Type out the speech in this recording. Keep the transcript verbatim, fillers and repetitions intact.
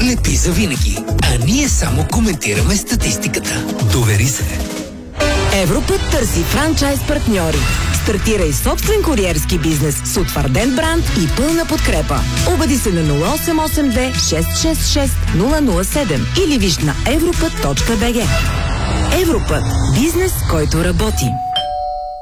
лепи завинаги, а ние само коментираме статистиката. Довери се! Европът търси франчайз партньори. Стартирай собствен куриерски бизнес с утвърден бранд и пълна подкрепа. Обади се на нула осем осем две шест шест шест нула нула седем или виж на европът точка бг. Европът. Бизнес, който работи.